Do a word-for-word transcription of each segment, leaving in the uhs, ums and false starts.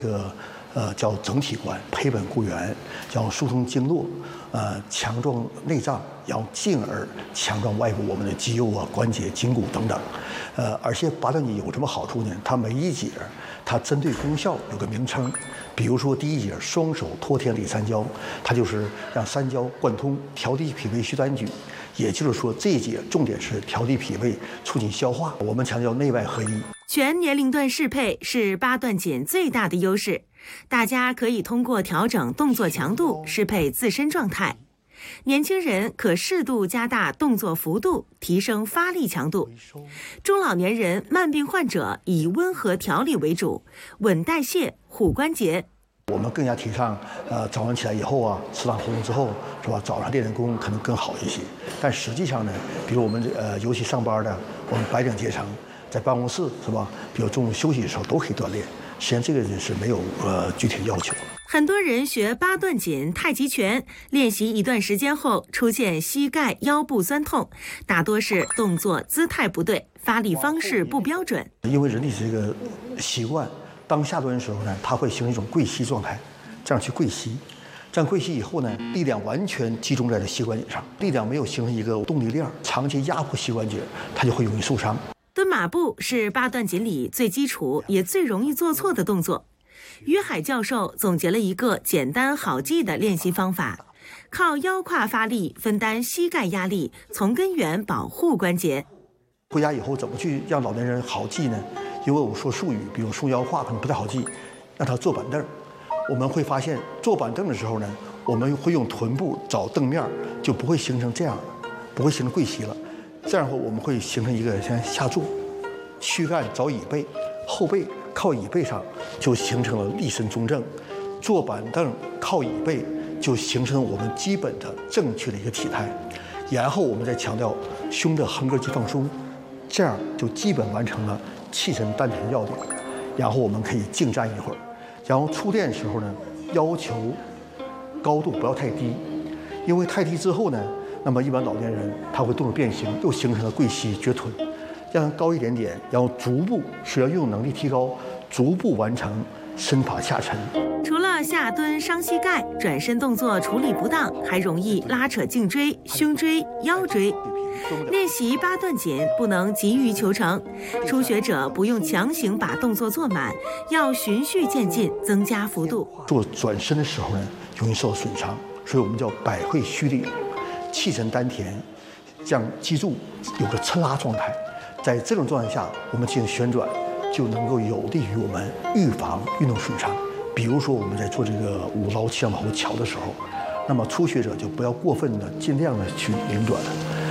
这个呃叫整体观，培本固元，叫疏通经络，呃强壮内脏，然后进而强壮外部我们的肌肉啊、关节、筋骨等等。呃，而且八段锦有什么好处呢？它每一节它针对功效有个名称，比如说第一节双手托天理三焦，它就是让三焦贯通，调理脾胃祛短举。也就是说，这一节重点是调理脾胃，促进消化。我们强调内外合一。 全年龄段适配是八段锦最大的优势，大家可以通过调整动作强度适配自身状态。年轻人可适度加大动作幅度，提升发力强度；中老年人、慢病患者以温和调理为主，稳代谢、护关节。 我们更加提倡，呃，早上起来以后啊，吃完活动之后，是吧？早上练练功可能更好一些。但实际上呢，比如我们呃，尤其上班的，我们白领阶层，在办公室是吧？比如中午休息的时候都可以锻炼。实际上这个是没有呃具体的要求。 很多人学八段锦、太极拳，练习一段时间后出现膝盖、腰部酸痛，大多是动作姿态不对，发力方式不标准。 因为人体这个习惯。当下蹲的时候呢，它会形成一种跪膝状态，这样去跪膝，这样跪膝以后呢，力量完全集中在这膝关节上，力量没有形成一个动力链，长期压迫膝关节，它就会容易受伤。 蹲马步是八段锦里最基础也最容易做错的动作。于海教授总结了一个简单好记的练习方法，靠腰胯发力，分担膝盖压力，从根源保护关节。 回家以后怎么去让老年人好记呢？因为我说术语，比如松腰胯可能不太好记，让他坐板凳。我们会发现，坐板凳的时候呢，我们会用臀部找凳面，就不会形成这样，不会形成跪膝了。这样的话，我们会形成一个像下坐，躯干找椅背，后背靠椅背上，就形成了立身中正。坐板凳靠椅背，就形成我们基本的正确的一个体态。然后我们再强调胸的横膈肌放松，这样就基本完成了气沉丹田要点。然后我们可以静站一会儿，然后触电的时候呢，要求高度不要太低，因为太低之后呢，那么一般老年人他会动作变形，又形成了跪膝撅臀，让它高一点点，然后逐步是要运动能力提高，逐步完成身法下沉。 除了下蹲伤膝盖，转身动作处理不当，还容易拉扯颈椎、胸椎、腰椎。练习八段锦不能急于求成，初学者不用强行把动作做满，要循序渐进，增加幅度。 做转身的时候呢，容易受到损伤，所以我们叫百会虚领，气沉丹田，让脊柱有个抻拉状态。在这种状态下，我们进行旋转，就能够有利于我们预防运动损伤。比如说我们在做这个五捞七上往后翘的时候，那么初学者就不要过分的，尽量的去拧转。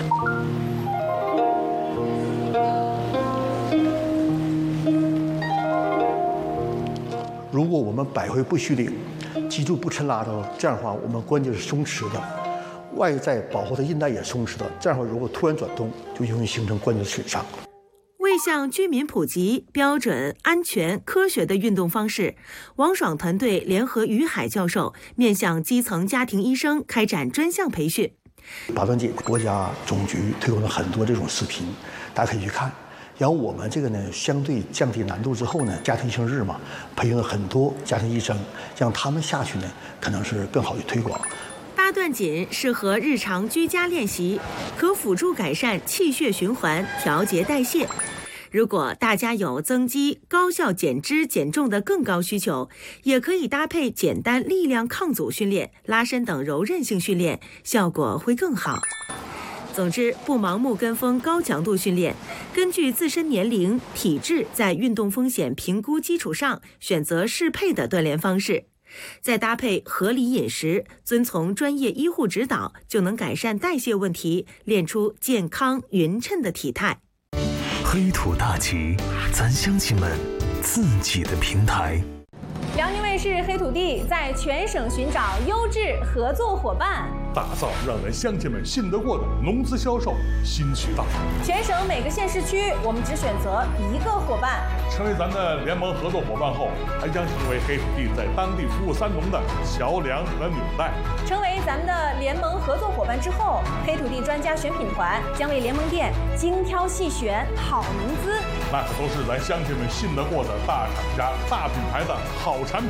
如果我们百会不虚领，脊柱不抻拉的，这样的话我们关节是松弛的，外在保护的韧带也松弛的，这样的话如果突然转动，就容易形成关节损伤。 为向居民普及标准、安全、科学的运动方式，王爽团队联合于海教授，面向基层家庭医生开展专项培训。 八段锦国家总局推广了很多这种视频，大家可以去看。然后我们这个呢，相对降低难度之后呢，家庭医生日嘛，培训了很多家庭医生，让他们下去呢，可能是更好的推广。 八段锦适合日常居家练习，可辅助改善气血循环、调节代谢。如果大家有增肌、高效减脂减重的更高需求，也可以搭配简单力量抗阻训练、拉伸等柔韧性训练，效果会更好。总之，不盲目跟风高强度训练，根据自身年龄、体质，在运动风险评估基础上，选择适配的锻炼方式，再搭配合理饮食，遵从专业医护指导，就能改善代谢问题，练出健康匀称的体态。 黑土大旗，咱乡亲们自己的平台。 辽宁卫视黑土地在全省寻找优质合作伙伴。 打造让咱乡亲们信得过的农资销售新渠道。 全省每个县市区，我们只选择一个伙伴。 成为咱的联盟合作伙伴后，还将成为黑土地在当地服务三农的桥梁和纽带。 成为咱们的联盟合作伙伴之后，黑土地专家选品团将为联盟店精挑细选好农资。 那可都是咱乡亲们信得过的大厂家、大品牌的好产品。